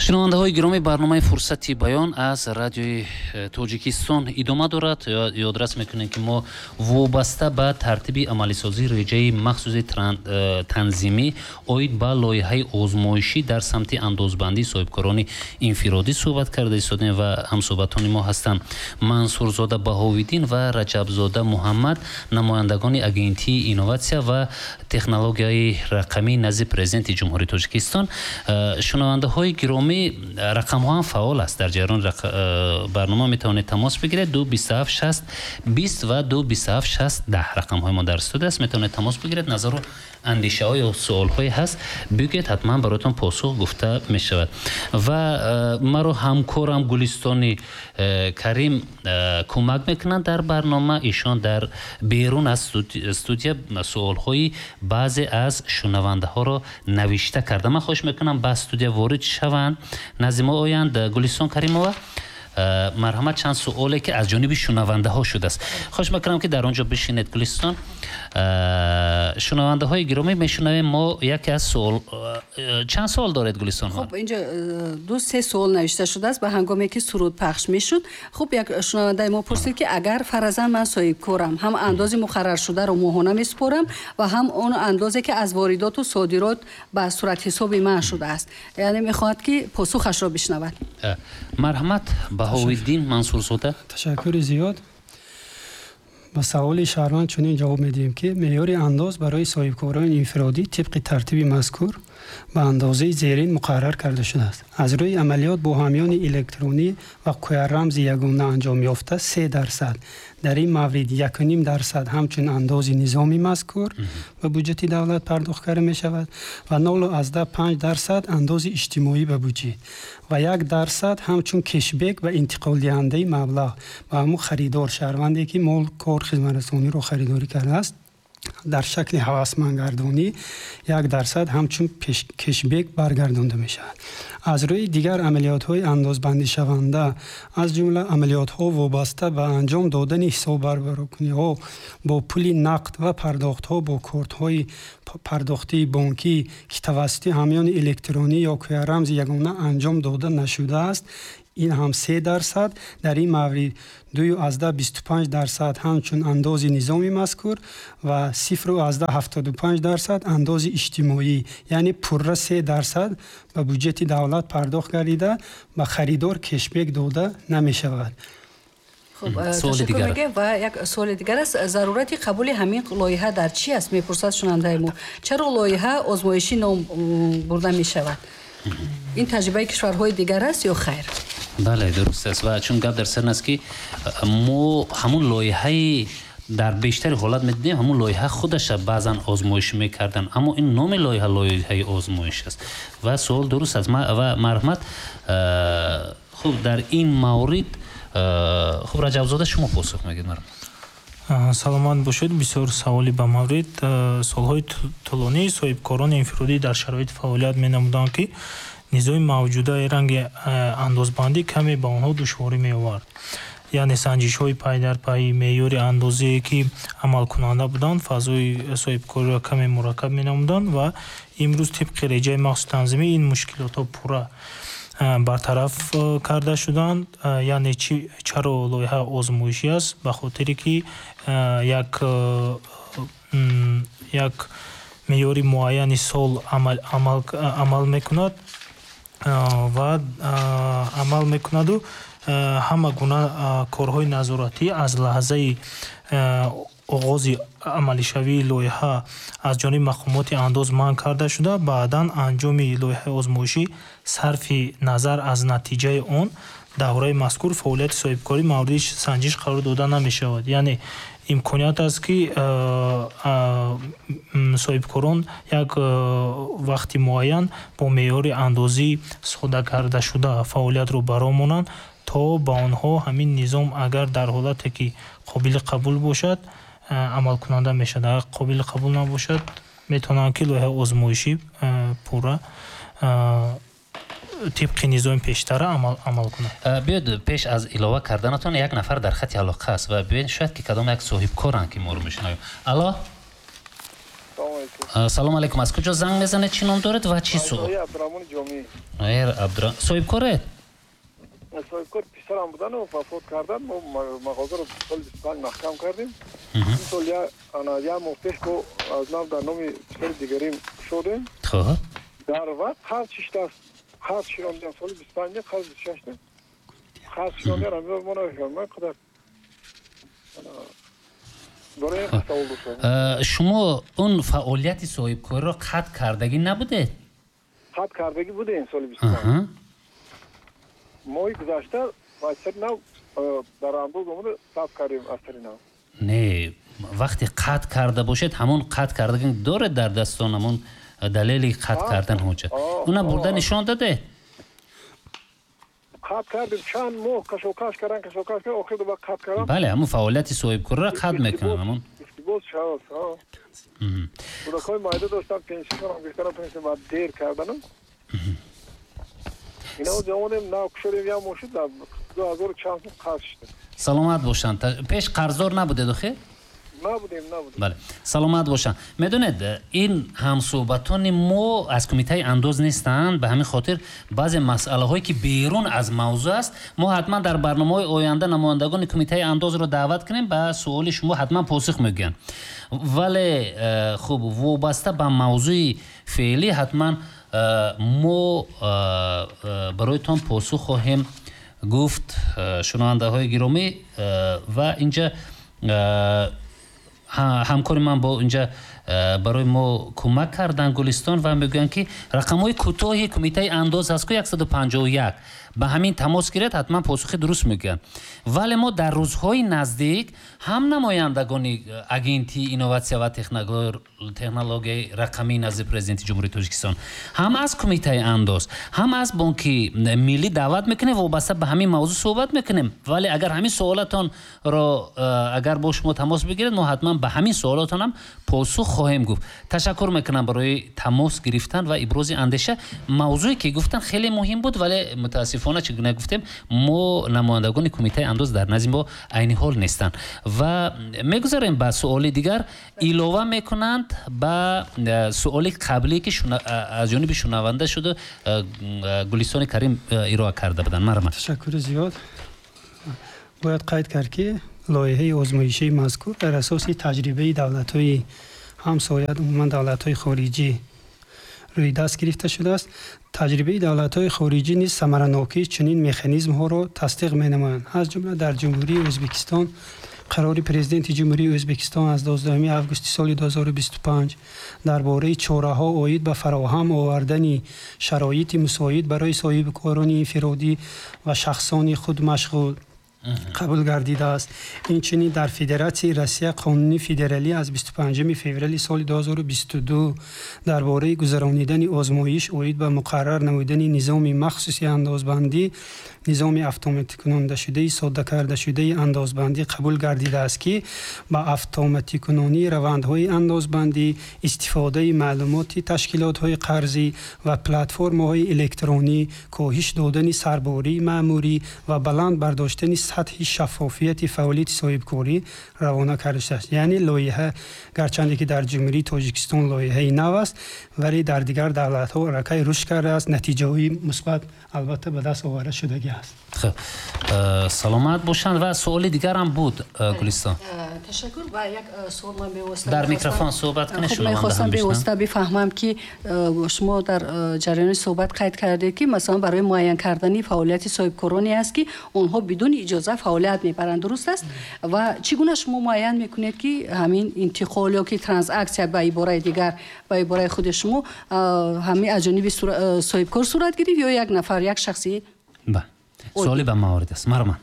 шунавандаҳои гиромӣ, барномаи фурсати баён аз радиои тоҷикистон идома дорад. ёдрас мекунем ки мо вобаста ба тартиби амалисозии реҷаи махсуси танзимӣ оид ба лоиҳаи озмоишӣ дар самти андозбандии соҳибкорони инфиродӣ суҳбат карда истодем ва ҳамсуҳбатони мо ҳастанд Мансурзода Баҳовиддин ва Раҷабзода Муҳаммад, намояндагони агентии инноватсия ва технологияи рақамӣ назди президенти ҷумҳурии Тоҷикистон. шунавандаҳои гиромӣ, рақамҳо ҳам фаъол аст. дар ҷараёни барнома метавонед тамос бигиред. 22760 ва 22760 рақамҳои мо дар студия аст. метавонед тамос бигиред. назару андешаҳо ё суолҳое ҳаст, бигӯед, ҳатман бароятон посух гуфта мешавад. ва маро ҳамкорам Гулистони Карим кӯмак мекунанд дар барнома. ишон дар берун аз студия суолҳои баъзе аз шунавандаҳоро навишта карда. ман хоҳиш мекунам ба студия ворид шаванд, назди мо оянд. Гулистон Каримова, марҳамат, чанд суоле ки аз ҷониби шунавандаҳо шудааст. хоҳиш мекунам ки дар он ҷо бишинед. Гулистон, шунавандаҳои гиромӣ, мешунавем мо яке аз суол. чанд суол доред Гулистон? хуб, инҷо 2-3 суол навишта шудааст ба ҳангоме ки суруд пахш мешуд. хуб, як шунавандаи мо пурсид ки агар фаразан ман соҳибкорам, ҳам андози муқарраршударо моҳона месупорам ва ҳам он андозе ки аз воридоту содирот ба суратҳисоби ман шудааст, яъне мехоҳад ки посухашро бишнавад. марҳамат. Баҳовиддин Мансурзода. ташаккури зиёд. ба саволи шаҳрванд чунин ҷавоб медиҳем ки меъёри андоз барои соҳибкорони инфиродӣ тибқи тартиби мазкур ба андозаи зерин муқаррар карда шудааст. аз рӯи амалиёт бо ҳамёни электронӣ ва қӯярамзи ягона анҷом ёфта 3%, дар ин маврид 1.5% ҳамчун андози низоми мазкур ба бюҷети давлат пардохт карда мешавад ва 0.5% андози иҷтимоӣ ба бюҷет ва 1% ҳамчун кешбек ва интиқолдиҳандаи маблағ ба ҳамун харидор, шаҳрванде ки мол кор хизматрасониро харидорӣ кардааст, дар шакли ҳавасмандгардонӣ 1% ҳамчун кешбек баргардонда мешавад. аз рӯи дигар амалиётҳои андозбандишаванда, аз ҷумла амалиётҳо вобаста ба анҷом додани ҳисоббарбарокуниҳо бо пули нақд ва пардохтҳо бо кортҳои пардохтии бонкӣ ки тавассути ҳамёни электронӣ ё қӯярамзи ягона анҷом дода нашудааст, ин ҳам 3%, дар ин маврид 2.25% ҳамчун андози низоми мазкур ва 0.75% андози иҷтимоӣ, яъне пурра 3% ба бюҷети давлат пардохт гардида ба харидор кешбек дода намешавад. ташаккур мегӯем. ва як суоли дигар аст. зарурати қабули ҳамин лоиҳа дар чи аст? мепурсад шунавандаи мо. чаро лоиҳа озмоишӣ ном бурда мешавад? ин таҷрибаи кишварҳои дигар аст ё хайр? бале, дуруст аст. ва чун гап дар сар аст ки мо ҳамун лоиҳаи дар бештари ҳолат медидем, ҳамун лоиҳа худаша баъзан озмоиш мекардан, аммо ин номи лоиҳа лоиҳаи озмоиш аст. ва суол дуруст аст. ва марҳамат. хуб, дар ин маврид хуб, Раҷабзода, шумо посух мегӯед. марҳамат. саломат бошед. бисёр саволи ба маврид. солҳои тӯлонии соҳибкорони инфиродӣ дар шароити фаъолият менамуданд ки низоми мавҷудаи ранги андозбандӣ каме ба онҳо душворӣ меовард. яъне санҷишҳои пай дар пай, меъёри андозие ки амалкунанда буданд, фазои соҳибкориро каме мураккаб менамуданд ва имрӯз тибқи реҷаи махсуси танзимӣ ин мушкилотҳо пурра бартараф карда шуданд. яъне чаро лоиҳа озмоишӣ аст? ба хотире ки як меъёри муайяни сол амал мекунад ва амал мекунаду ҳама гуна корҳои назоратӣ аз лаҳзаи оғози амалишавии лоиҳа аз ҷониби мақомоти андоз манъ карда шуда, баъдан анҷоми лоиҳаи озмоишӣ сарфи назар аз натиҷаи он давраи мазкур фаъолияти соҳибкорӣ мавриди санҷиш қарор дода намешавад. яъне имконият аст ки соҳибкорон як вақти муайян бо меъёри андозии сода кардашуда фаъолиятро баромонанд, то ба онҳо ҳамин низом агар дар ҳолате ки қобили қабул бошад амалкунанда мешавад. агар қобили қабул набошад, метавонанд ки лоиҳаи озмоишӣ пурра тибқи низоми пештара амал кунад. биёед пеш аз илова карданатон як нафар дар хати алоқа аст ва биёед шояд ки кадом як соҳибкоранд ки моро мешунавем. алло. салом алейкум. салом алейкум. Аз куҷо занг мезанед? Чӣ ном доред ва чӣ суол? Абдурамони Ҷомӣ. Абдурахмон соҳибкоред? Соҳибкор писарам будану вафот кардан. Мо мағозаро соли 25 маҳкам кардем. ин сол як моҳ пеш мо аз нав дар номи писари дигарим шудем. Хоб. дар вақт қарз чиштааст. қарз широндем соли 25 қарз 26 қарз широндем амиро мо нафаҳмам қадар. шумо он фаъолияти соҳибкориро қатъ кардагӣ набудед? қатъ кардагӣ будем соли 25. моҳи гузашта васири нав дар андоз омада сабт кардем аз тари нав. Не, вақте қатъ карда бошед ҳамон қатъ кардагӣ доред дар дастон, ҳамон далели қатъ кардан ҳоҷат. уна бурда нишон дадед? қатъ кардем чанд моҳ кашокаш кардан охир ба қатъ кардам. бале, ҳамон фаъолияти соҳибкориро қатъ мекунад. ҳамон истибос шавад. будакҳои майда доштам пенсионам гирифтанам пенсия ба дер карданам. инҳо ҷавонем нав кушодем як мошин дар 2000 чанд сум қарз шуда. саломат бошанд. пеш қарздор набудед охир? набудем. бале, саломат бошанд. медонед ин ҳамсӯҳбатони мо аз кумитаи андоз нестанд. ба ҳамин хотир баъзе масъалаҳое ки берун аз мавзӯъ аст, мо ҳатман дар барномаҳои оянда намояндагони кумитаи андозро даъват кунем, ба суоли шумо ҳатман посух мегӯянд. вале хуб, вобаста ба мавзӯи феълӣ ҳатман мо бароятон посух хоҳем гуфт. шунавандаҳои гиромӣ, ва инҷа ҳамкори ман бо инҷа барои мо кӯмак кардан Гулистон ва мегӯянд ки рақамҳои кӯтоҳи кумитаи андоз ҳаст ку 151. ба ҳамин тамос гиред, ҳатман посухи дуруст мегӯянд. вале мо дар рӯзҳои наздик ҳам намояндагони агентии инноватсия ва технологияи рақамӣ назди президенти ҷумҳурии Тоҷикистон, ҳам аз кумитаи андоз, ҳам аз бонки миллӣ даъват мекунем, вобаста ба ҳамин мавзӯъ суҳбат мекунем. вале агар ҳамин суолатонро агар бо шумо тамос бигиред, мо ҳатман ба ҳамин суолатон ҳам посух хоҳем гуфт. ташаккур мекунам барои тамос гирифтан ва ибрози андеша. мавзӯе ки гуфтан хеле муҳим буд, вале мутаассифона чӣ гуна гуфтем, мо намояндагони кумитаи андоз дар назди мо айни ҳол нестанд. ва мегузарем ба суоли дигар. илова мекунанд ба суоли қаблие ки аз ҷониби шунаванда шуда Гулистони Карим ироа карда буданд. марҳамат. ташаккури зиёд. бояд қайд кард ки лоиҳаи озмоишии мазкур дар асоси таҷрибаи давлатҳои ҳамсояд, умуман давлатҳои хориҷӣ рӯи даст гирифта шудааст. таҷрибаи давлатҳои хориҷӣ низ самаранокии чунин механизмҳоро тасдиқ менамоянд. аз ҷумла дар ҷумҳурии Ӯзбекистон қарори президенти ҷумҳурии Ӯзбекистон аз 12 августи соли 2025 дар бораи чораҳо оид ба фароҳам овардани шароити мусоид барои соҳибкорони инфиродӣ ва шахсони худмашғул қабул гардидааст. инчунин дар Федератсияи Россия қонуни федералӣ аз 25 феврали соли 2022 дар бораи гузаронидани озмоиш оид ба муқаррар намудани низоми махсуси андозбандӣ, низоми автоматикунонидашудаи соддакардашудаи андозбандӣ қабул гардидааст ки ба автоматикунонии равандҳои андозбандӣ, истифодаи маълумоти ташкилотҳои қарзӣ ва платформаҳои электронӣ, коҳиш додани сарбории маъмурӣ ва баланд бардоштани сатҳи шаффофияти фаъолияти соҳибкорӣ равона карда шудааст. яъне лоиҳа гарчанде ки дар ҷумҳурии Тоҷикистон лоиҳаи нав аст, вале дар дигар давлатҳо ракай рушд кардааст, натиҷаҳои мусбат албатта ба даст оварда шудагӣ аст. хуб, саломат бошанд. ва суоли дигарам буд. Гулистон, ташаккур. ва як суол ман бевосита дар микрофон суҳбат кунед. хуб, мехостам бевосита бифаҳмам ки шумо дар ҷараёни суҳбат қайд кардед ки масалан барои муайян кардани фаъолияти соҳибкороне аст ки онҳо бидуни иҷоза фаъолият мебаранд, дуруст аст? ва чӣ гуна шумо муайян мекунед ки ҳамин интиқол ё ки трансаксия ба ибораи дигар, ба ибораи худи шумо ҳамин аз ҷониби соҳибкор сурат гирифт ё як нафар, як шахси? ба суоли ба маврид аст. марҳамат.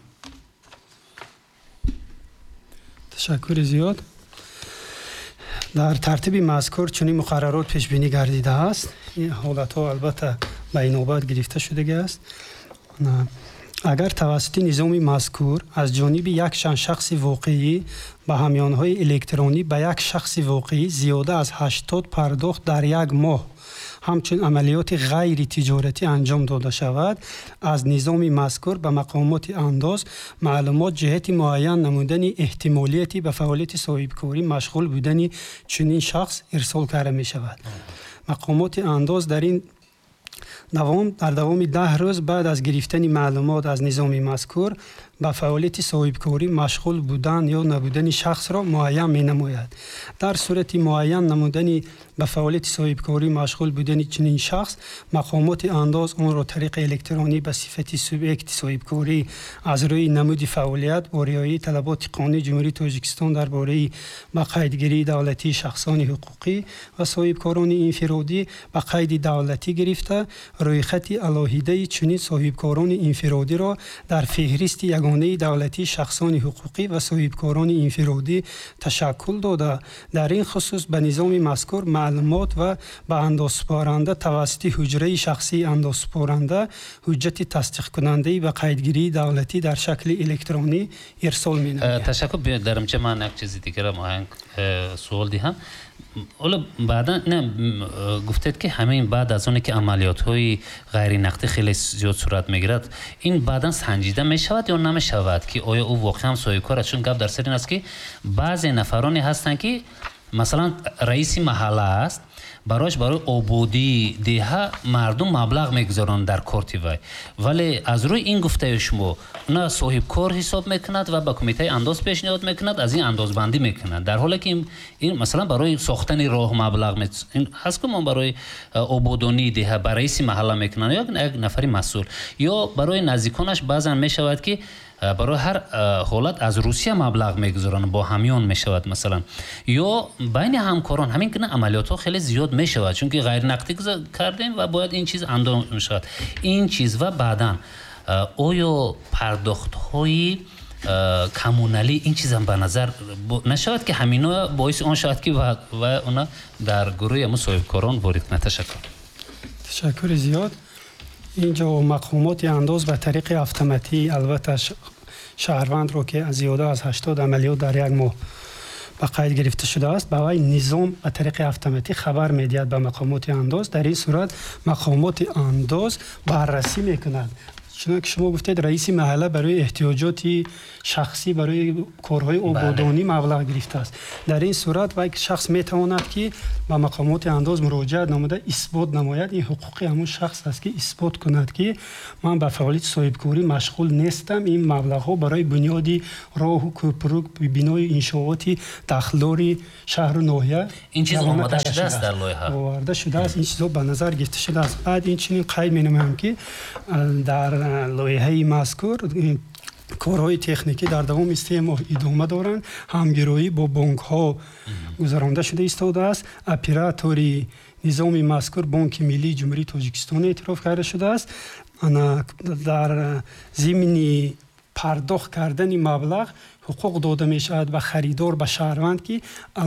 ташаккури зиёд. дар тартиби мазкур чунин муқаррарот пешбинӣ гардидааст. ин ҳолатҳо албатта ба инобат гирифта шудагааст. агар тавассути низоми мазкур аз ҷониби якчанд шахси воқеӣ ба ҳамёнҳои электронӣ ба як шахси воқеӣ зиёда аз 80 пардохт дар як моҳ ҳамчун амалиёти ғайри тиҷоратӣ анҷом дода шавад, аз низоми мазкур ба мақомоти андоз маълумот ҷиҳати муайян намудани эҳтимолияти ба фаъолияти соҳибкорӣ машғул будани чунин шахс ирсол карда мешавад. мақомоти андоз дар давоми 10 рӯз баъд аз гирифтани маълумот аз низоми мазкур ба фаъолияти соҳибкорӣ машғул будан ё набудани шахсро муайян менамояд. дар сурати муайян намудани ба фаъолияти соҳибкорӣ машғул будани чунин шахс, мақомоти андоз онро тариқи электронӣ ба сифати субъекти соҳибкорӣ аз рӯи намуди фаъолият бо риояи талаботи Қонуни Ҷумҳурии Тоҷикистон дар бораи ба қайдгирии давлатии шахсони ҳуқуқӣ ва соҳибкорони инфиродӣ ба қайди давлатӣ гирифта, рӯйхати алоҳидаи чунин соҳибкорони инфиродиро дар феҳристи ягонаи давлатии шахсони ҳуқуқӣ ва соҳибкорони инфиродӣ ташаккул дода, дар ин хусус ба низоми мазкур маълумот ва ба андозсупоранда тавассути ҳуҷраи шахсии андозсупоранда ҳуҷҷати тасдиқкунандаи ба қайдгирии давлатӣ дар шакли электронӣ ирсол менамояд. ташаккур. Даримча ман як чизи дигарам оҳанг суол диҳам. ола баъдан гуфтед ки ҳамин баъд аз оне ки амалиётҳои ғайринақдӣ хеле зиёд сурат мегирад, ин баъдан санҷида мешавад ё намешавад ки оё ӯ воқеан соҳибкор аст? Чун гап дар сар ин аст ки баъзе нафароне ҳастанд ки масалан раиси маҳалла аст, барояш барои ободии деҳа мардум маблағ мегузаронанд дар корти вай, вале аз рӯи ин гуфтаи шумо на соҳибкор ҳисоб мекунад ва ба кумитаи андоз пешниҳод мекунад, аз ин андозбандӣ мекунад, дар ҳоле ки ин масалан барои сохтани роҳ маблағ ҳаст ки мо барои ободонии деҳа ба раиси маҳалла мекунанд ё як нафари масъул, ё барои наздиконаш баъзан мешавад ки барои ҳар ҳолат аз Русия маблағ мегузаронанд, бо ҳамён мешавад масалан, ё байни ҳамкорон. ҳамин гуна амалиётҳо хеле зиёд мешавад, чунки ғайринақдӣ кардем ва бояд ин чиз андом мешавад. ин чиз ва баъдан оё пардохтҳои коммуналӣ ин чизам ба назар нашавад ки ҳамино боиси он шавад ки ва она дар гурӯҳи ҳамун соҳибкорон ворид кунад? ташаккури зиёд. инҷо мақомоти андоз ба тариқи автоматӣ албатта шаҳрвандро ки зиёда аз 80 амалиёт дар як моҳ ба қайд гирифта шудааст, ба вай низом ба тариқи автоматӣ хабар медиҳад ба мақомоти андоз. дар ин сурат мақомоти андоз баррасӣ мекунад. чуна ки шумо гуфтед раиси маҳалла барои эҳтиёҷоти шахсӣ барои корҳои ободонӣ маблағ гирифтааст. дар ин сурат вай шахс метавонад ки ба мақомоти андоз муроҷиат намуда исбот намояд. ин ҳуқуқи ҳамун шахс аст ки исбот кунад ки ман ба фаъолияти соҳибкорӣ машғул нестам, ин маблағҳо барои бунёди роҳу кӯпрӯк, бинои иншооти дахлдори шаҳру ноҳия ин чиз омода шудааст, дар лоиҳа оварда шудааст. ин чизҳо ба назар гирифта шудааст. баъд инчунин қайд менамоям ки дар лоиҳаи мазкур корҳои техникӣ дар давоми 3 моҳ идома доранд. ҳамгироӣ бо бонкҳо гузаронда шуда истодааст. оператори низоми мазкур Бонки Миллии Ҷумҳурии Тоҷикистон эътироф карда шудааст. дар зимни пардохт кардани маблағ ҳуқуқ дода мешавад ба харидор, ба шаҳрванд ки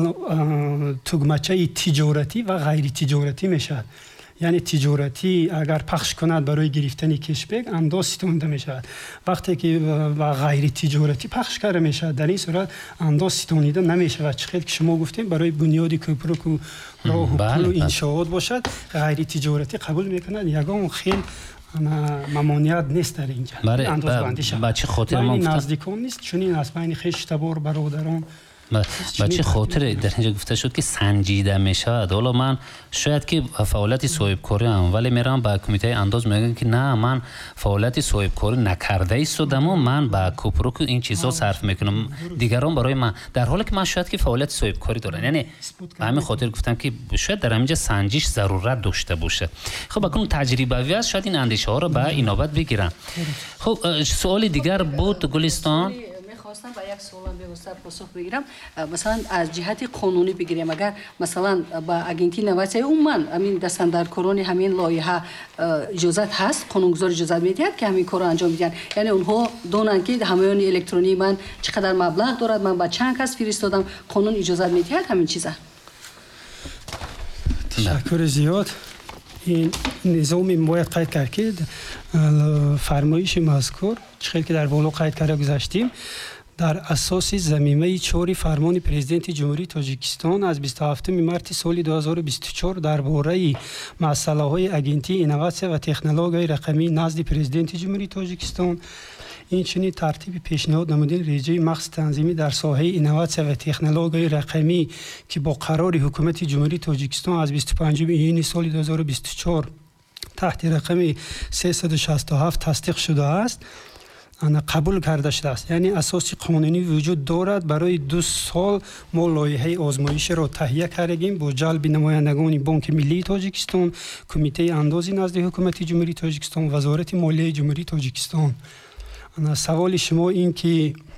тугмачаи тиҷоратӣ ва ғайритиҷоратӣ мешавад. яъне тиҷоратӣ агар пахш кунад барои гирифтани кешбек андоз ситонида мешавад. вақте ки ба ғайритиҷоратӣ пахш карда мешавад, дар ин сурат андоз ситонида намешавад. чӣ хел ки шумо гуфтем барои бунёди кӯпрӯку роҳу пулу иншоот бошад, ғайритиҷоратӣ қабул мекунад. ягон хел мамоният нест дар инҷа. андозбандӣ шавад. байни наздикон нест, чунин аст байни хештабор, бародарон. ба чӣ хотир дар инҷа гуфта шуд ки санҷида мешавад? ҳоло ман шояд ки фаъолияти соҳибкориам, вале мерам ба кумитаи андоз мегӯям ки на, ман фаъолияти соҳибкорӣ накарда истодаму ман ба кӯпрӯку ин чизҳо сарф мекунам, дигарон барои ман, дар ҳоле ки ман шояд ки фаъолияти соҳибкорӣ дорам. яъне ба ҳамин хотир гуфтам ки шояд дар ҳаминҷа санҷиш зарурат дошта бошад. хуб акун таҷрибавӣ аст, шояд ин андешаҳоро ба инобат бигирам. хуб суоли дигар буд Гулистон. خواستم با یک سوال به‌واسطه پاسخ بگیرم. مثلا از جهت قانونی بگیریم، اگر مثلا با اگنتی نوسای عموما همین دستاندرکاران همین لایحه اجازت هست، قانونگذار اجازت میدهد که همین کارو انجام بدن، یعنی اونها دونن که همایون الکترونی من چقدر مبلغ دارد، من با چند کس فرستادم، قانون اجازت میدهد همین چیزا. تشکر زیاد. این نظامی باید قید کرد که فرمایش مذکور چخیل که در بالا قید کرده گذاشتیم дар асоси замимаи 4 фармони президенти ҷумҳурии Тоҷикистон аз 27 марти соли 2024 дар бораи масъалаҳои агентии инноватсия ва технологияи рақамӣ назди президенти ҷумҳурии Тоҷикистон, инчунин тартиби пешниҳод намудани реҷаи махсуси танзимӣ дар соҳаи инноватсия ва технологияи рақамӣ ки бо қарори ҳукумати ҷумҳурии Тоҷикистон аз 25 июни соли 2024 таҳти рақами 367 тасдиқ шудааст, қабул карда шудааст. Яъне асоси қонунӣ вуҷуд дорад. Барои 2 сол мо лоиҳаи озмоиширо таҳия кардем бо ҷалби намояндагони Бонки Миллии Тоҷикистон, Кумитаи андозӣ назди ҳукумати ҷумҳурии Тоҷикистон, Вазорати молияи ҷумҳурии Тоҷикистон. Саволи шумо ин ки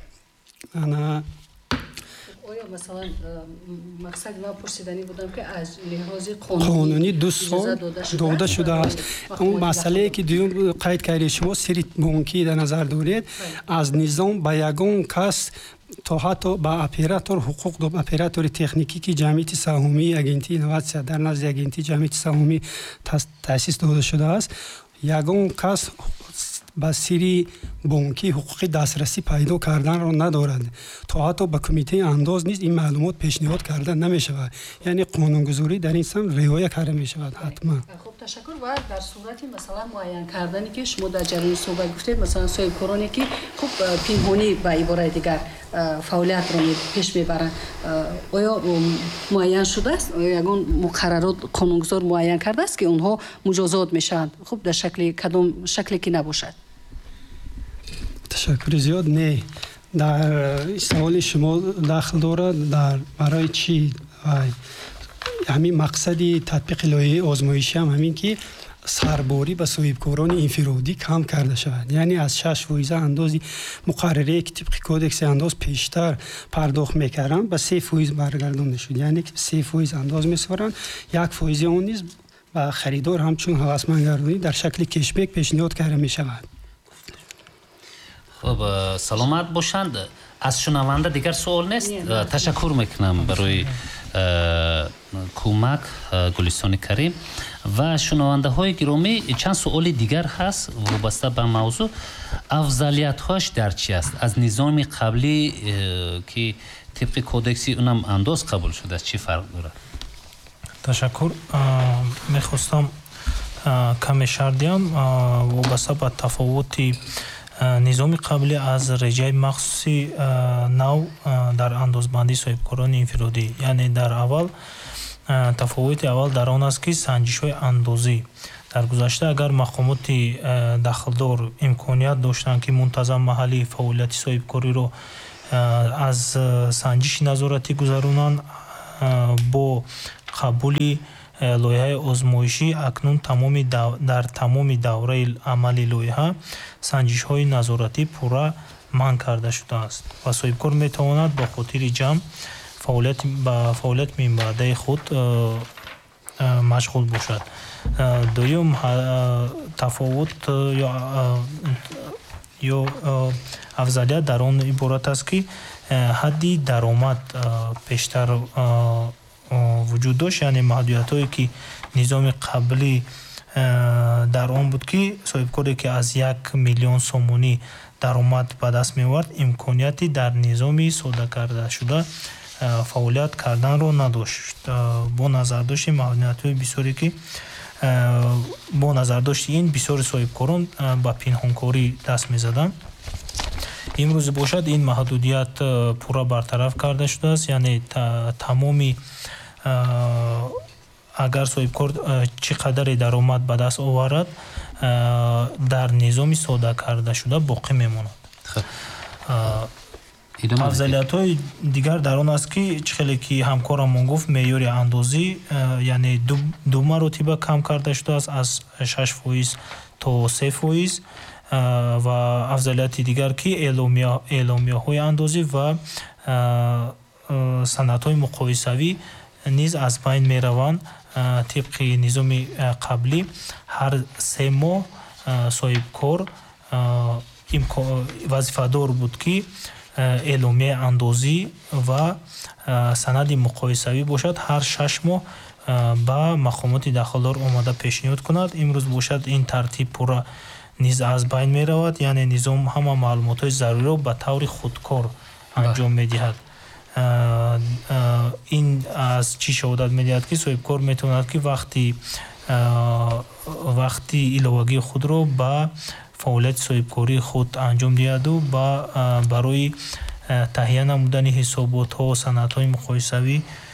масалан мақсади ман пурсидани будам ки аз лиҳози қонунӣ 2 сол дода шудааст. Он масъалае ки дуюм қайд кардед шумо сири бонкӣ дар назар доред, аз низом ба ягон кас то ҳатто ба оператор ҳуқуқ дод, оператори техникӣ ки ҷамъияти саҳмии агентии инноватсия дар назди агентии ҷамъияти саҳмӣ таъсис дода шудааст, ягон кас ба сири бонкӣ ҳуқуқи дастрасӣ пайдо карданро надорад. То ҳатто ба кумитаи андоз низ ин маълумот пешниҳод карда намешавад. Яъне қонунгузорӣ дар ин самт риоя карда мешавад ҳатман. хуб, ташаккур. ва дар сурати масалан муайян кардане ки шумо дар ҷараёни суҳбат гуфтед, масалан соҳибкороне ки хуб пинҳонӣ ба ибораи дигар фаъолиятро пеш мебаранд, оё муайян шудааст? Ягон муқаррарот қонунгузор муайян кардааст ки онҳо муҷозот мешаванд? Хуб, дар шакли кадом шакле ки набошад? ташаккури зиёд. Не, дар саволи шумо дахл дорад. Дар барои чӣ ҳамин мақсади татбиқи лоиҳаи озмоишӣ ҳам ҳамин ки сарборӣ ба соҳибкорони инфиродӣ кам карда шавад. Яъне аз 6% андози муқаррарие ки тибқи кодекси андоз пештар пардохт мекарданд ба 3% баргардонда шуд. Яъне ки 3% андоз месупоранд, 1% он низ ба харидор ҳамчун ҳавасмандгардонӣ дар шакли кешбек пешниҳод карда мешавад. خب سلامت باشند. از شنونده دیگر سوال نیست. تشکر میکنم برای کمک گلستان کریم و شنونده های گرامی. چند سوال دیگر هست وابسته به موضوع. افضلیت هاش در چی است؟ از نظام قبلی که طبق کودکسی اونم انداز قبول شده است چی فرق داره؟ تشکر. میخواستم کمی شردیم وابسته به تفاوتی نظام قبلی از رجای مخصوصی نو در اندازبندی صاحبکاران انفرادی، یعنی در اول تفاوت اول در آن است که سنجش های اندازی در گذشته اگر مقامات دخلدار امکانیت داشتند که منتظم محلی فعالیت صاحبکاری رو از سنجش نظارتی گذرانند، با قبولی لایحه آزمایشی اکنون در تمام دوره عملی لایحه سنجش های نظارتی پورا منع کرده شده است و صاحبکار میتواند با خاطر جمع فعالیت منبعده خود مشغول باشد. دوم تفاوت یا افضلیت در آن عبارت است که حدی درآمد بیشتر وجود داشت، یعنی محدودیت هایی که نظام قبلی در آن بود که صاحبکاری که از 1 میلیون سومونی درآمد به دست می‌آورد امکانیتی در نظام ساده کرده شده فعالیت کردن را نداشت. با نظرداشت محدودیت‌های بسیاری که با نظرداشت این بسیاری صاحبکاران به پنهانکاری دست می‌زدند. امروز باشد این محدودیت پورا برطرف کرده شده است، یعنی تمامی اگر صاحبکار چقدر درآمد به دست آورد در نظام ساده کرده شده باقی میماند. افضلیت‌های دیگر در آن است که چخیلی که همکارمون گفت معیار اندازی، یعنی دو مرتبه کم کرده شده است از 6% تا 3%. و افضلیت دیگر که اعلامیه‌های اندازی و سندهای مقایسوی نیز از بین می‌روند. طبق نظام قبلی هر 3 ماه صاحبکار وظیفه‌دار بود که اعلامیه اندازی و سند مقایسوی باشد. هر 6 ماه به مقامات داخلدار آمده پیشنهاد کند. امروز باشد این ترتیب پورا نیز از بین می رود، یعنی نظام همه معلومات های ضروری را به طور خودکار анҷом медиҳад. ин аз чӣ шаҳодат медиҳад ки соҳибкор метавонад ки вақти иловагии худро ба фаъолияти соҳибкории худ анҷом диҳаду барои таҳия намудани ҳисоботҳо, санадҳои муқоисавӣ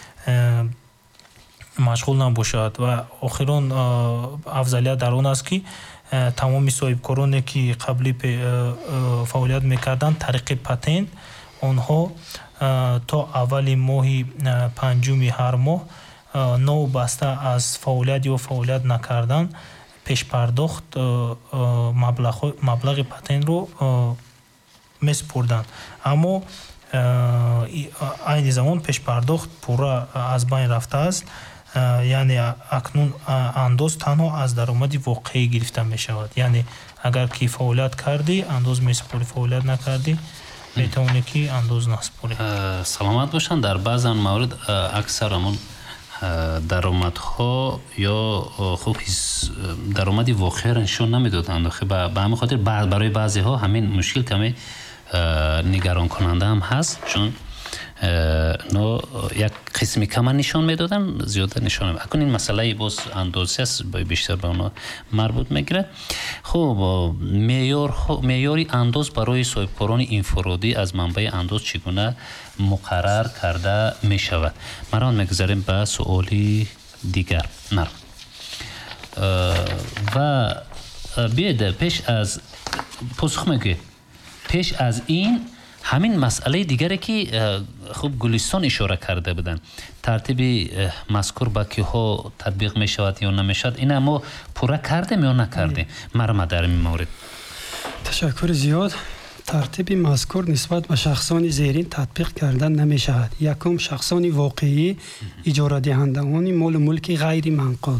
машғул набошад. ва охирон афзалият дар он аст ки тамоми соҳибкороне ки қабли фаъолият мекарданд тариқи патент, онҳо то аввали моҳи панҷуми ҳар моҳ новобаста аз фаъолият ё фаъолият накардан пешпардохт маблағи патентро месупурданд. аммо айни замон пешпардохт пурра аз байн рафтааст. яъне акнун андоз танҳо аз даромади воқеӣ гирифта мешавад. яъне агар ки фаъолият кардӣ андоз месупурӣ, фаъолият накардӣ метавонӣ ки андоз насупурӣ. саломат бошанд. дар баъзан маврид аксар ҳамон даромадҳо ё хуб даромади воқеъро нишон намедоданд. ба ҳамин хотир барои баъзеҳо ҳамин мушкил каме нигаронкунанда ҳам ҳаст, чун як қисми кама нишон медодан, зиёда нишон намедодан. акун ин масъалаи боз андозӣ аст, бештар ба онҳо марбут мегирад. хуб, меъёри андоз барои соҳибкорони инфиродӣ аз манбаи андоз чӣ гуна муқаррар карда мешавад? марон мегузарем ба суоли дигар. ва биёед пеш аз посух мегӯед, пеш аз ин ҳамин масъалаи дигаре ки хуб Гулистон ишора карда буданд, тартиби мазкур ба киҳо татбиқ мешавад ё намешавад, ина мо пурра кардем ё накардем? марама дар ин морид. ташаккури зиёд. тартиби мазкур нисбат ба шахсони зерин татбиқ карда намешавад. якум, шахсони воқеӣ, иҷорадиҳандаони молу мулки ғайри манқул.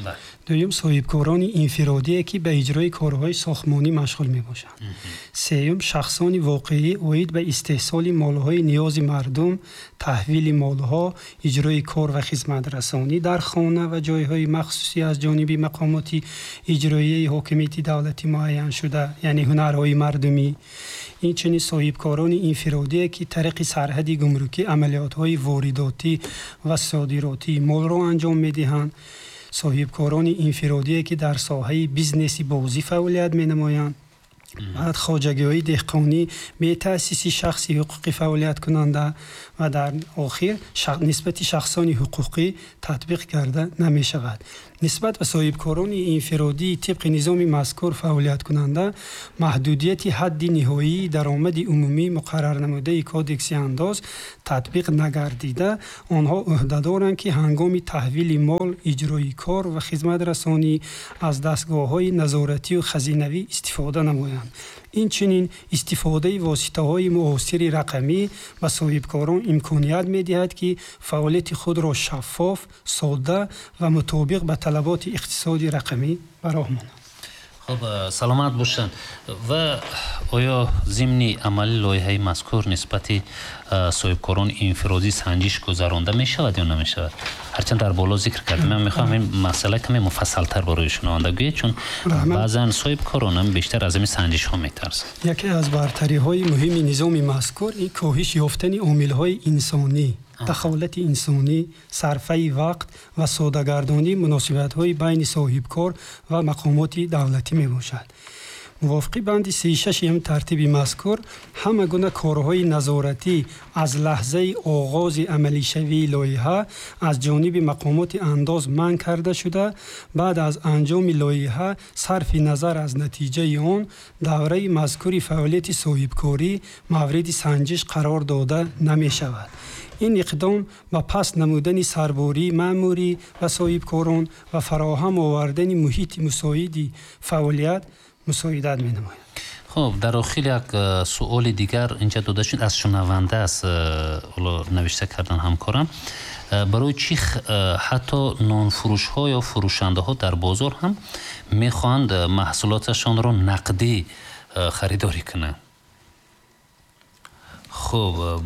дуюм, соҳибкорони инфиродие ки ба иҷрои корҳои сохтмонӣ машғул мебошанд. сеюм, шахсони воқеӣ оид ба истеҳсоли молҳои ниёзи мардум, таҳвили молҳо, иҷрои кор ва хизматрасонӣ дар хона ва ҷойҳои махсусӣ аз ҷониби мақомоти иҷроияи ҳокимияти давлатӣ муайяншуда, яъне ҳунарҳои мардумӣ. инчунин соҳибкорони инфиродие ки тариқи сарҳади гумрукӣ амалиётҳои воридотӣ ва содиротии молро анҷом медиҳанд. соҳибкорони инфиродие ки дар соҳаи бизнеси бозӣ фаъолият менамоянд. баъд хоҷагиҳои деҳқонӣ бе таъсиси шахси ҳуқуқӣ фаъолият кунанда ва дар охир нисбати шахсони ҳуқуқӣ татбиқ карда намешавад. нисбат ба соҳибкорони инфиродии тибқи низоми мазкур фаъолият кунанда маҳдудияти ҳадди ниҳоии даромади умумӣ муқаррар намудаи кодекси андоз татбиқ нагардида, онҳо ӯҳдадоранд ки ҳангоми таҳвили мол, иҷрои кор ва хизматрасонӣ аз дастгоҳҳои назоратию хазинавӣ истифода намоянд. инчунин истифодаи воситаҳои муосири рақамӣ ба соҳибкорон имконият медиҳад ки фаъолияти худро шаффоф, содда ва мутобиқ ба талаботи иқтисоди рақамӣ ба роҳ монанд. хуб, саломат бошанд. ва оё зимни амали лоиҳаи мазкур нисбати соҳибкорони инфиродӣ санҷиш гузаронда мешавад ё намешавад? ҳарчанд дар боло зикр кардем, ман мехоҳам ин масъала каме муфассалтар барои шунаванда гӯед, чун баъзан соҳибкоронам бештар аз ин санҷишҳо метарсанд. яке аз бартариҳои муҳими низоми мазкур ин коҳиш ёфтани омилҳои инсонӣ, дахолати инсонӣ, сарфаи вақт ва содагардонии муносибатҳои байни соҳибкор ва мақомоти давлатӣ мебошад. мувофиқи банди 36 тартиби мазкур, ҳама гуна корҳои назоратӣ аз лаҳзаи оғози амалишавии лоиҳа аз ҷониби мақомоти андоз манъ карда шуда, баъд аз анҷоми лоиҳа сарфи назар аз натиҷаи он давраи мазкури фаъолияти соҳибкорӣ мавриди санҷиш қарор дода намешавад. ин иқдом ба паст намудани сарбории маъмурӣ ва соҳибкорон ва фароҳам овардани муҳити мусоиди фаъолият мусоидат менамояд. хуб, дар охир як суоли дигар инҷа дода шуд, аз шунаванда аст, навишта кардан ҳамкорам. барои чӣ ҳатто нонфурӯшҳо ё фурӯшандаҳо дар бозор ҳам мехоҳанд маҳсулоташонро нақдӣ харидорӣ кунанд? хуб,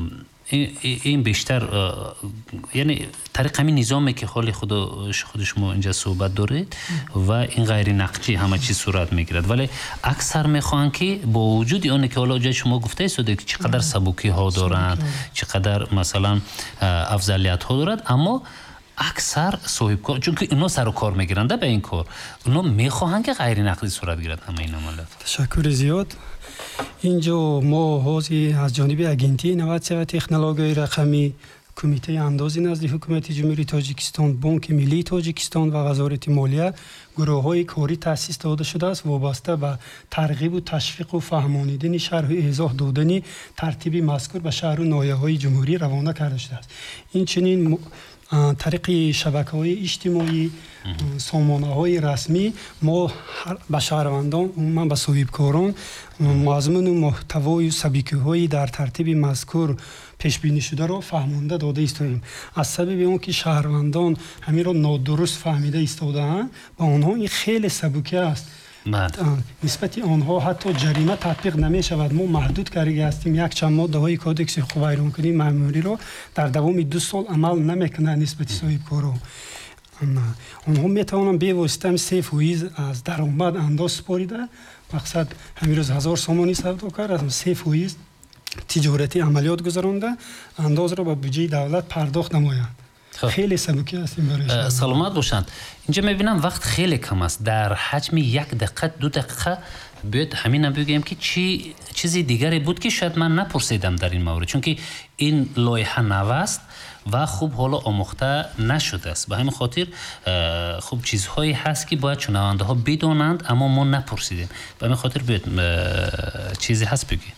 این بیشتر یعنی طریق همین نظامی که خود شما اینجا صحبت دارید و این غیر نقدی همه چیز صورت میگیرد، ولی اکثر میخوان که با وجود اون که حالا جای شما گفته شده که چقدر سبکی ها دارند، چقدر مثلا افضلیت ها دارد، اما اکثر صاحب کار چون که اینا سر و کار میگیرند به این کار، اونا میخوان که غیر نقدی صورت گیرد همه این عملیات. تشکر زیاد. اینجا ما حاضی از جانب اگنتی اینوواسیون و تکنولوژی رقمی، کمیته اندازی نزد حکومت جمهوری تاجیکستان، بانک ملی تاجیکستان و وزارت مالیه گروه‌های کاری تأسیس داده شده است وابسته به ترغیب و تشویق و فهمانیدن شرح و ایضاح دادن ترتیب مذکور به شهر و ناحیه‌های جمهوری روانه کرده شده است. این چنین طریق شبکه‌های اجتماعی، سامانه‌های رسمی ما به شهروندان عموما به صاحبکاران مضمون و محتوای سبکی‌های در ترتیب مذکور پیش بینی شده را فهمانده داده ایستادیم. از سبب اون که شهروندان همین را نادرست فهمیده ایستاده‌اند، با آنها این خیلی سبکی است. نسبت آنها حتی جریمه تطبیق نمی شود. ما محدود کرده هستیم یک چند ماده های کودکس حقوق ویرانکنی معمولی را در دوام 2 سال عمل نمیکنه نسبت صاحبکاران. آنها میتوانند به واسطه 3% از درآمد انداز سپاریده، مقصد همین روز 1000 سامانی سودا کرد، از 3% تجارتی عملیات گذرانده، انداز را به بودجه دولت پرداخت نمایند. خیلی سبکی هستیم برای سلامت باشند. اینجا میبینم وقت خیلی کم است، در حجم 1 دقیقه 2 دقیقه بیاید همین بگیم که چیزی دیگری بود که شاید من نپرسیدم در این مورد، چون که این لایحه نو است و خوب حالا آموخته نشده است. به همین خاطر خوب چیزهایی هست که باید شنونده ها بدانند اما ما نپرسیدیم. به همین خاطر بیاید چیزی هست بگیم.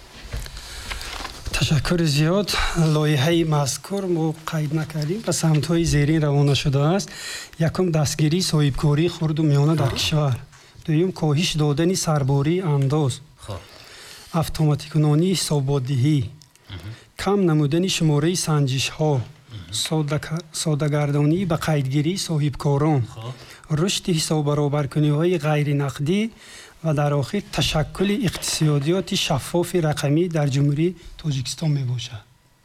تشکر زیاد. لایحه مذکور ما قید نکردیم و سمت‌های زیرین روانه شده است. یکم دستگیری صاحبکاری خرد و میانه در کشور، دوم کاهش دادن سرباری انداز، اتوماتیکنانی حسابدهی، کم نمودن شماره سنجش ها، ساده‌گردانی به قیدگیری صاحبکاران، رشد حساب برابرکنی های غیر نقدی و در آخر تشکل اقتصادیات شفاف رقمی در جمهوری تاجیکستان می باشد.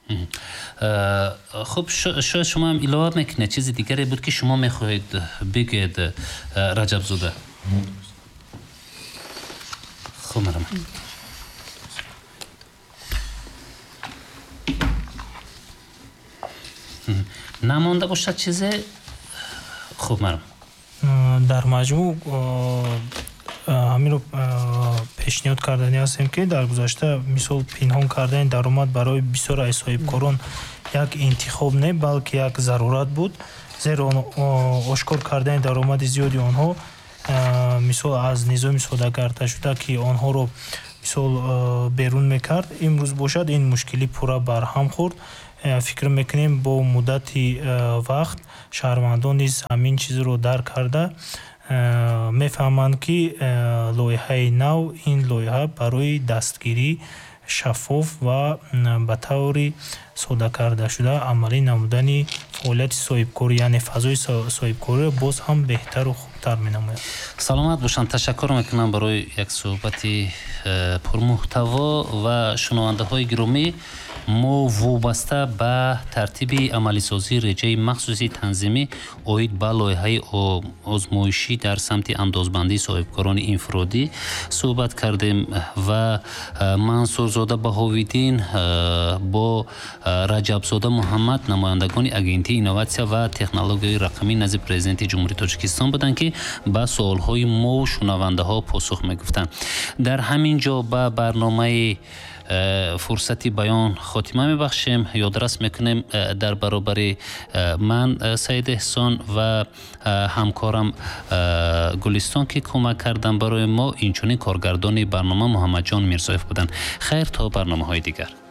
خب شاید شما هم علاوه میکنه چیزی دیگری بود که شما میخواهید بگید رجب زاده. خب مرم نمانده باشد چیزی. خب مرم در مجموع همین رو پیشنهاد کردنی هستیم که در گذشته مثال پنهان کردن درآمد برای بسیار از صاحبکاران یک انتخاب نه بلکه یک ضرورت بود، زیرا آشکار کردن درآمد زیادی آنها مثال از نظام سوداگرده شده که آنها رو مثال بیرون میکرد، امروز باشد این مشکلی پورا برهم خورد. فکر میکنیم با مدت وقت شهروندان نیز همین چیز رو درک کرده میفهمند که لایحه نو این لایحه برای دستگیری شفاف و به طور ساده کرده شده عملی نمودن فعالیت صاحبکاری یعنی فضای صاحبکاری باز هم بهتر و خوبتر می‌نماید. سلامت باشند. تشکر میکنم برای یک صحبت پرمحتوا و شنونده های گرامی. ما وابسته به ترتیب عملی سازی رجه مخصوصی تنظیمی اوید به لایحه آزمایشی در سمت اندازبندی صاحبکاران انفرادی صحبت کردیم و منصور زاده بهاویدین با رجب زاده محمد نمایندگان اگنتی اینوواسیا و تکنولوژی رقمی نزد پرزیدنت جمهوری تاجیکستان بودند که به سوالهای ما و شنونده ها پاسخ میگفتند. در همین جا به برنامه فرصتی بیان خاتمه میبخشیم. یادرس میکنیم در برابر من سید احسان و همکارم گلستان که کمک کردن برای ما، اینچنین کارگردان برنامه محمد جان میرزایف بودن. خیر تا برنامه های دیگر.